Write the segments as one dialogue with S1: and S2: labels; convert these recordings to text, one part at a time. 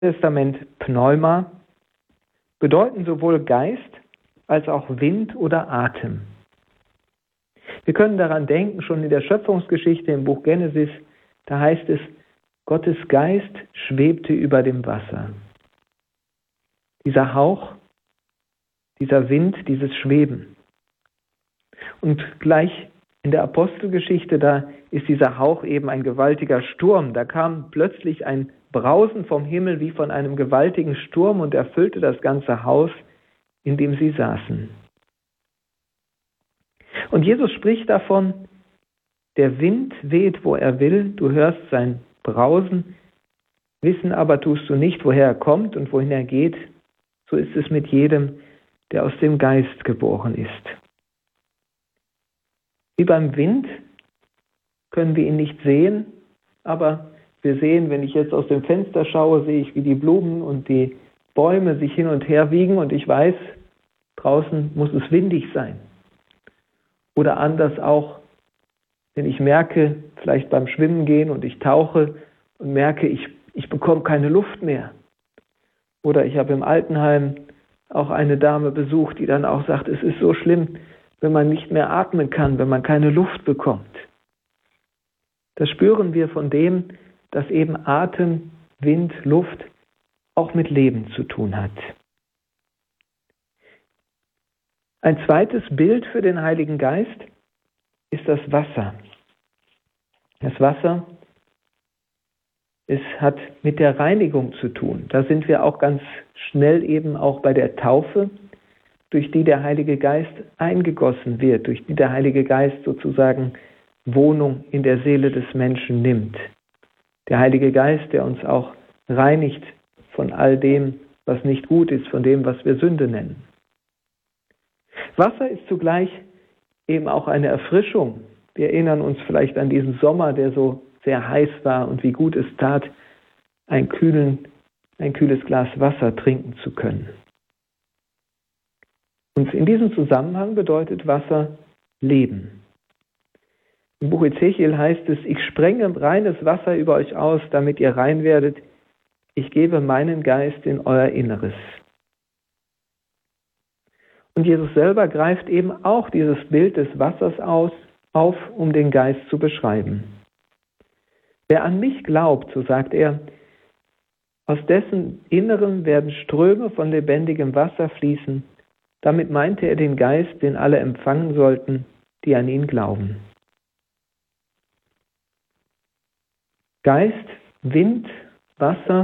S1: Testament Pneuma bedeuten sowohl Geist als auch Wind oder Atem. Wir können daran denken, schon in der Schöpfungsgeschichte im Buch Genesis, da heißt es, Gottes Geist schwebte über dem Wasser. Dieser Hauch, dieser Wind, dieses Schweben. Und gleich in der Apostelgeschichte, da ist dieser Hauch eben ein gewaltiger Sturm. Da kam plötzlich ein Brausen vom Himmel wie von einem gewaltigen Sturm und erfüllte das ganze Haus, in dem sie saßen. Und Jesus spricht davon, der Wind weht, wo er will, du hörst sein Brausen, wissen aber tust du nicht, woher er kommt und wohin er geht. So ist es mit jedem, der aus dem Geist geboren ist. Wie beim Wind können wir ihn nicht sehen, aber wir sehen, wenn ich jetzt aus dem Fenster schaue, sehe ich, wie die Blumen und die Bäume sich hin und her wiegen und ich weiß, draußen muss es windig sein. Oder anders auch, wenn ich merke, vielleicht beim Schwimmen gehen und ich tauche und merke, ich bekomme keine Luft mehr. Oder ich habe im Altenheim auch eine Dame besucht, die dann auch sagt, es ist so schlimm, wenn man nicht mehr atmen kann, wenn man keine Luft bekommt. Das spüren wir von dem, dass eben Atem, Wind, Luft auch mit Leben zu tun hat. Ein zweites Bild für den Heiligen Geist ist das Wasser. Das Wasser, es hat mit der Reinigung zu tun. Da sind wir auch ganz schnell eben auch bei der Taufe, durch die der Heilige Geist eingegossen wird, durch die der Heilige Geist sozusagen Wohnung in der Seele des Menschen nimmt. Der Heilige Geist, der uns auch reinigt von all dem, was nicht gut ist, von dem, was wir Sünde nennen. Wasser ist zugleich eben auch eine Erfrischung. Wir erinnern uns vielleicht an diesen Sommer, der so sehr heiß war und wie gut es tat, ein kühles Glas Wasser trinken zu können. Und in diesem Zusammenhang bedeutet Wasser Leben. Im Buch Ezechiel heißt es, ich sprenge reines Wasser über euch aus, damit ihr rein werdet. Ich gebe meinen Geist in euer Inneres. Und Jesus selber greift eben auch dieses Bild des Wassers auf, um den Geist zu beschreiben. Wer an mich glaubt, so sagt er, aus dessen Innerem werden Ströme von lebendigem Wasser fließen. Damit meinte er den Geist, den alle empfangen sollten, die an ihn glauben. Geist, Wind, Wasser.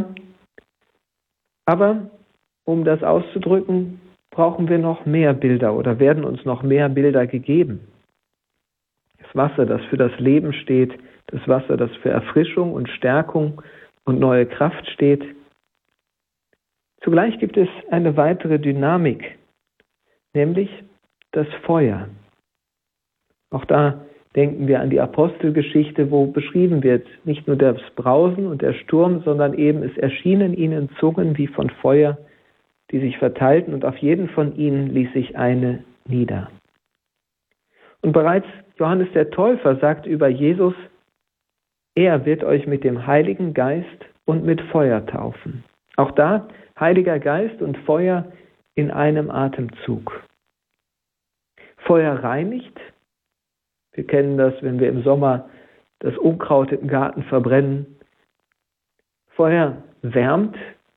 S1: Aber um das auszudrücken, brauchen wir noch mehr Bilder oder werden uns noch mehr Bilder gegeben. Das Wasser, das für das Leben steht, das Wasser, das für Erfrischung und Stärkung und neue Kraft steht. Zugleich gibt es eine weitere Dynamik, nämlich das Feuer. Auch da denken wir an die Apostelgeschichte, wo beschrieben wird, nicht nur das Brausen und der Sturm, sondern eben es erschienen ihnen Zungen wie von Feuer, die sich verteilten und auf jeden von ihnen ließ sich eine nieder. Und bereits Johannes der Täufer sagt über Jesus, er wird euch mit dem Heiligen Geist und mit Feuer taufen. Auch da Heiliger Geist und Feuer in einem Atemzug. Feuer reinigt. Wir kennen das, wenn wir im Sommer das Unkraut im Garten verbrennen. Feuer wärmt.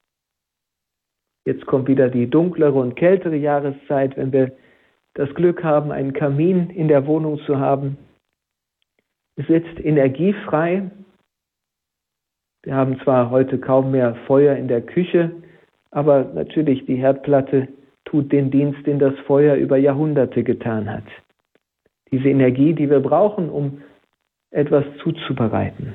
S1: Jetzt kommt wieder die dunklere und kältere Jahreszeit, wenn wir das Glück haben, einen Kamin in der Wohnung zu haben. Es setzt Energie frei. Wir haben zwar heute kaum mehr Feuer in der Küche, aber natürlich die Herdplatte tut den Dienst, den das Feuer über Jahrhunderte getan hat. Diese Energie, die wir brauchen, um etwas zuzubereiten.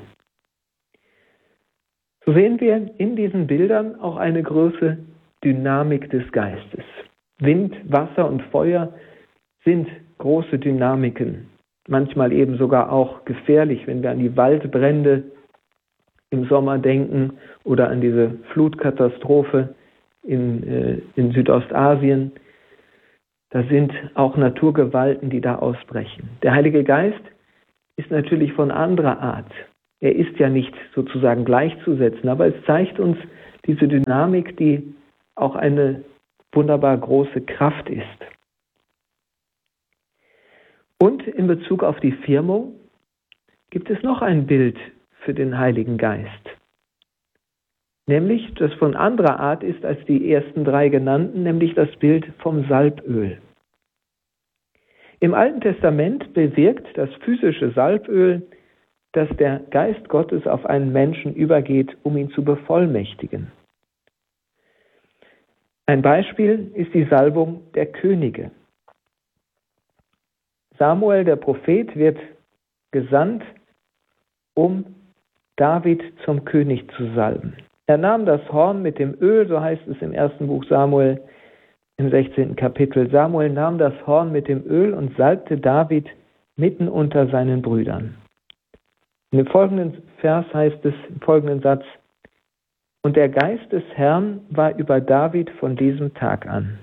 S1: So sehen wir in diesen Bildern auch eine große Dynamik des Geistes. Wind, Wasser und Feuer sind große Dynamiken, manchmal eben sogar auch gefährlich, wenn wir an die Waldbrände im Sommer denken oder an diese Flutkatastrophe in Südostasien. Da sind auch Naturgewalten, die da ausbrechen. Der Heilige Geist ist natürlich von anderer Art. Er ist ja nicht sozusagen gleichzusetzen, aber es zeigt uns Diese Dynamik, die auch eine wunderbar große Kraft ist. Und in Bezug auf die Firmung gibt es noch ein Bild für den Heiligen Geist. Nämlich, das von anderer Art ist als die ersten drei genannten, nämlich das Bild vom Salböl. Im Alten Testament bewirkt das physische Salböl, dass der Geist Gottes auf einen Menschen übergeht, um ihn zu bevollmächtigen. Ein Beispiel ist die Salbung der Könige. Samuel, der Prophet, wird gesandt, um David zum König zu salben. Er nahm das Horn mit dem Öl, so heißt es im ersten Buch Samuel, im 16. Kapitel. Samuel nahm das Horn mit dem Öl und salbte David mitten unter seinen Brüdern. In dem folgenden Vers heißt es, im folgenden Satz, und der Geist des Herrn war über David von diesem Tag an.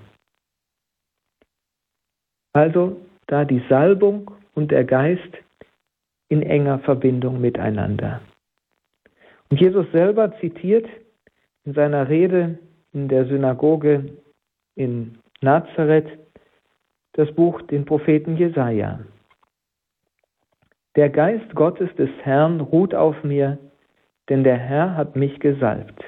S1: Also da die Salbung und der Geist in enger Verbindung miteinander. Und Jesus selber zitiert in seiner Rede in der Synagoge in Nazareth das Buch, den Propheten Jesaja. Der Geist Gottes des Herrn ruht auf mir, denn der Herr hat mich gesalbt.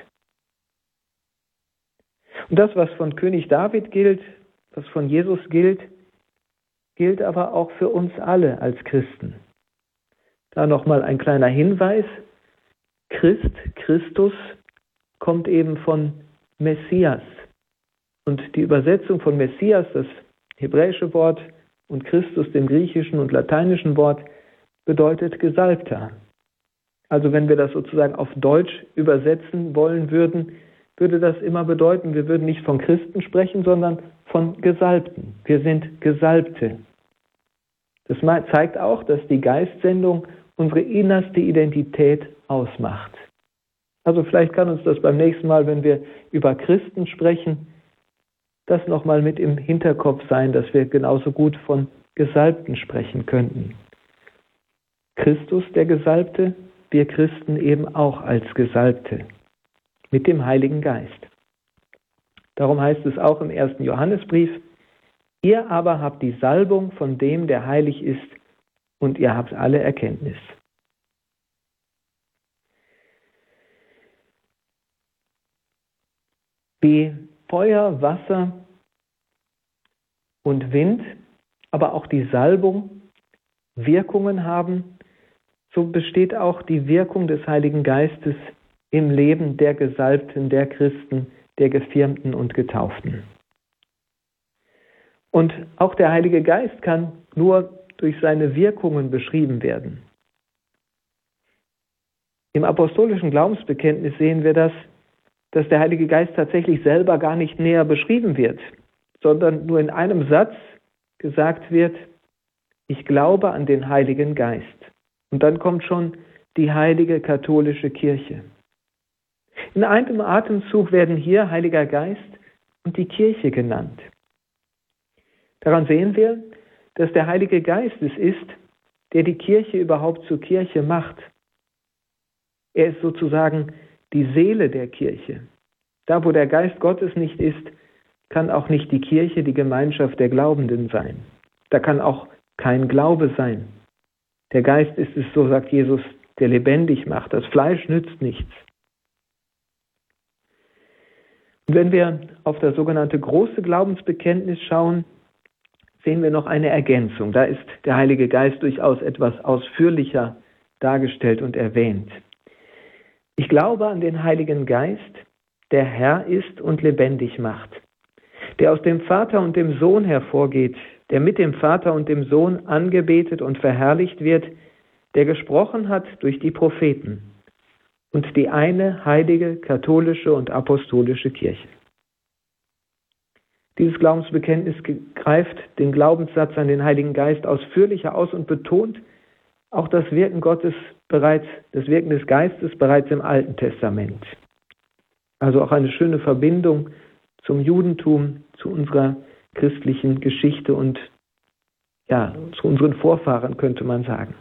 S1: Und das, was von König David gilt, was von Jesus gilt, gilt aber auch für uns alle als Christen. Da nochmal ein kleiner Hinweis. Christus kommt eben von Messias. Und die Übersetzung von Messias, das hebräische Wort, und Christus, dem griechischen und lateinischen Wort, bedeutet Gesalbter. Also wenn wir das sozusagen auf Deutsch übersetzen wollen würden, würde das immer bedeuten, wir würden nicht von Christen sprechen, sondern von Gesalbten. Wir sind Gesalbte. Das zeigt auch, dass die Geistsendung unsere innerste Identität ausmacht. Also vielleicht kann uns das beim nächsten Mal, wenn wir über Christen sprechen, das nochmal mit im Hinterkopf sein, dass wir genauso gut von Gesalbten sprechen könnten. Christus, der Gesalbte, wir Christen eben auch als Gesalbte, mit dem Heiligen Geist. Darum heißt es auch im 1. Johannesbrief, ihr aber habt die Salbung von dem, der heilig ist, und ihr habt alle Erkenntnis. Wie Feuer, Wasser und Wind, aber auch die Salbung Wirkungen haben, so besteht auch die Wirkung des Heiligen Geistes im Leben der Gesalbten, der Christen, der Gefirmten und Getauften. Und auch der Heilige Geist kann nur durch seine Wirkungen beschrieben werden. Im apostolischen Glaubensbekenntnis sehen wir das, dass der Heilige Geist tatsächlich selber gar nicht näher beschrieben wird, sondern nur in einem Satz gesagt wird, ich glaube an den Heiligen Geist. Und dann kommt schon die heilige katholische Kirche. In einem Atemzug werden hier Heiliger Geist und die Kirche genannt. Daran sehen wir, dass der Heilige Geist es ist, der die Kirche überhaupt zur Kirche macht. Er ist sozusagen die Seele der Kirche. Da, wo der Geist Gottes nicht ist, kann auch nicht die Kirche die Gemeinschaft der Glaubenden sein. Da kann auch kein Glaube sein. Der Geist ist es, so sagt Jesus, der lebendig macht. Das Fleisch nützt nichts. Und wenn wir auf das sogenannte große Glaubensbekenntnis schauen, sehen wir noch eine Ergänzung. Da ist der Heilige Geist durchaus etwas ausführlicher dargestellt und erwähnt. Ich glaube an den Heiligen Geist, der Herr ist und lebendig macht, der aus dem Vater und dem Sohn hervorgeht, der mit dem Vater und dem Sohn angebetet und verherrlicht wird, der gesprochen hat durch die Propheten und die eine heilige, katholische und apostolische Kirche. Dieses Glaubensbekenntnis greift den Glaubenssatz an den Heiligen Geist ausführlicher aus und betont auch das Wirken das Wirken des Geistes bereits im Alten Testament. Also auch eine schöne Verbindung zum Judentum, zu unserer christlichen Geschichte und zu unseren Vorfahren, könnte man sagen.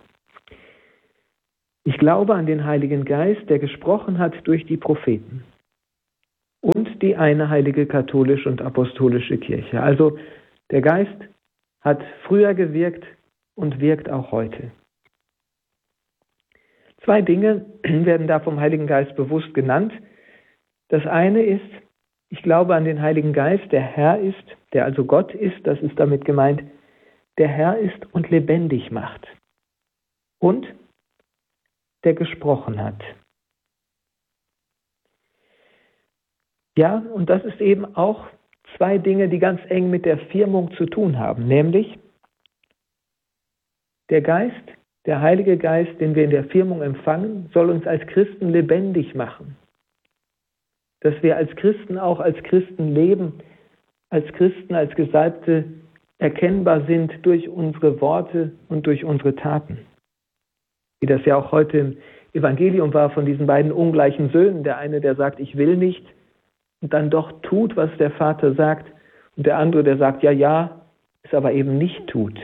S1: Ich glaube an den Heiligen Geist, der gesprochen hat durch die Propheten. und die eine heilige katholische und apostolische Kirche. Also der Geist hat früher gewirkt und wirkt auch heute. 2 Dinge werden da vom Heiligen Geist bewusst genannt. Das eine ist, ich glaube an den Heiligen Geist, der Herr ist, der also Gott ist, das ist damit gemeint, der Herr ist und lebendig macht. Und der gesprochen hat. Ja, und das ist eben auch 2 Dinge, die ganz eng mit der Firmung zu tun haben, nämlich der Geist, der Heilige Geist, den wir in der Firmung empfangen, soll uns als Christen lebendig machen. Dass wir als Christen auch als Christen leben, als Christen, als Gesalbte erkennbar sind durch unsere Worte und durch unsere Taten. Wie das ja auch heute im Evangelium war von diesen beiden ungleichen Söhnen. Der eine, der sagt, ich will nicht, und dann doch tut, was der Vater sagt. Und der andere, der sagt, ja, ja, es aber eben nicht tut.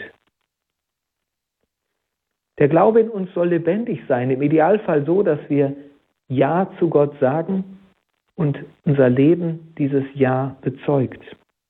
S1: Der Glaube in uns soll lebendig sein, im Idealfall so, dass wir Ja zu Gott sagen und unser Leben dieses Ja bezeugt.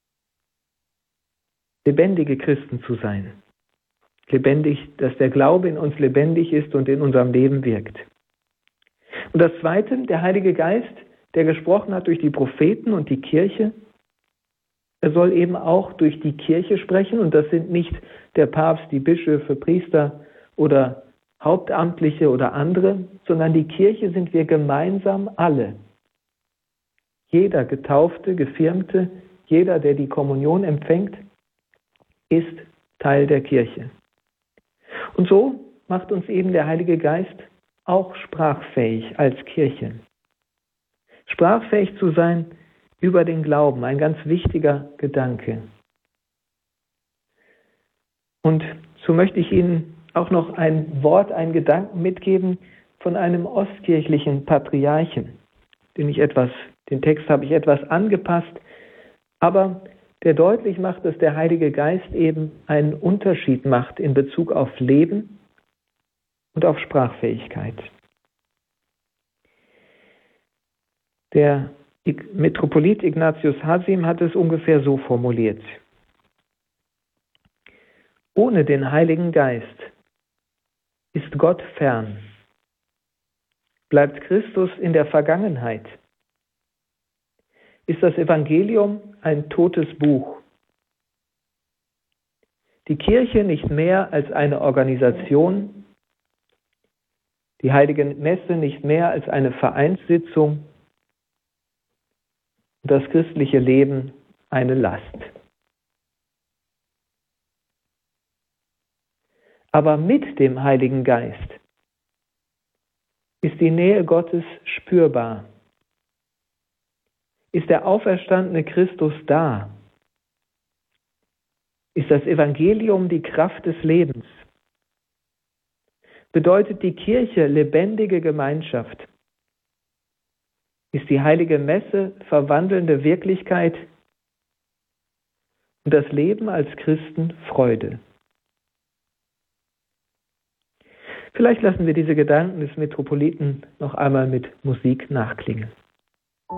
S1: Lebendige Christen zu sein. Lebendig, dass der Glaube in uns lebendig ist und in unserem Leben wirkt. Und das Zweite, der Heilige Geist, der gesprochen hat durch die Propheten und die Kirche, er soll eben auch durch die Kirche sprechen, und das sind nicht der Papst, die Bischöfe, Priester oder Hauptamtliche oder andere, sondern die Kirche sind wir gemeinsam alle. Jeder Getaufte, Gefirmte, jeder, der die Kommunion empfängt, ist Teil der Kirche. Und so macht uns eben der Heilige Geist auch sprachfähig als Kirche. Sprachfähig zu sein über den Glauben, ein ganz wichtiger Gedanke. Und so möchte ich Ihnen auch noch ein Wort, einen Gedanken mitgeben von einem ostkirchlichen Patriarchen, den Text habe ich etwas angepasst, aber der deutlich macht, dass der Heilige Geist eben einen Unterschied macht in Bezug auf Leben und auf Sprachfähigkeit. Der Metropolit Ignatius Hasim hat es ungefähr so formuliert: Ohne den Heiligen Geist ist Gott fern. Bleibt Christus in der Vergangenheit? Ist das Evangelium ein totes Buch? Die Kirche nicht mehr als eine Organisation, die Heilige Messe nicht mehr als eine Vereinssitzung, und das christliche Leben eine Last. Aber mit dem Heiligen Geist ist die Nähe Gottes spürbar. Ist der auferstandene Christus da? Ist das Evangelium die Kraft des Lebens? Bedeutet die Kirche lebendige Gemeinschaft? Ist die Heilige Messe verwandelnde Wirklichkeit und das Leben als Christen Freude? Vielleicht lassen wir diese Gedanken des Metropoliten noch einmal mit Musik nachklingen.